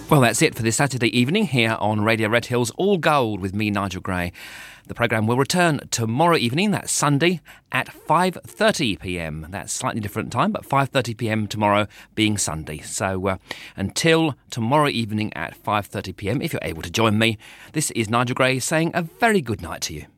Well, that's it for this Saturday evening here on Radio Red Hills All Gold with me, Nigel Gray. The programme will return tomorrow evening, that's Sunday, at 5:30pm. That's slightly different time, but 5:30pm tomorrow being Sunday. So until tomorrow evening at 5:30pm, if you're able to join me, this is Nigel Gray saying a very good night to you.